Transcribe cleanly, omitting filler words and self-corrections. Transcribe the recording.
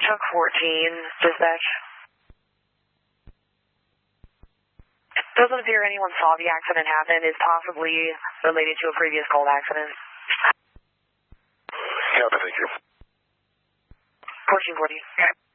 Truck 14, dispatch. Doesn't appear anyone saw the accident happen. It's possibly related to a previous cold accident. Yeah, thank you. 1440.